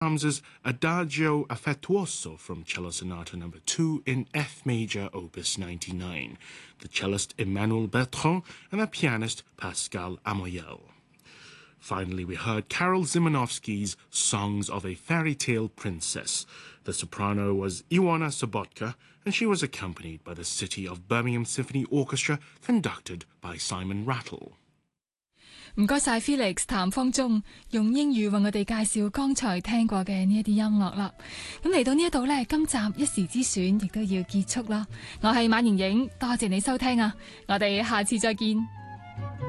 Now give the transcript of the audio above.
Brahms's Adagio Affettuoso from Cello Sonata No. 2 in F major, Opus 99, the cellist Emmanuel Bertrand and the pianist Pascal Amoyel. Finally, we heard Karol Szymanowski's Songs of a Fairy Tale Princess. The soprano was Iwona Sobotka, and she was accompanied by the City of Birmingham Symphony Orchestra, conducted by Simon Rattle. 唔該晒 Felix 譚方中用英語為我哋介紹剛才聽過嘅呢一啲音樂啦。咁嚟到呢一度呢，今集一時之選亦都要結束啦。我係馬盈盈，多謝你收聽啊！我哋下次再見。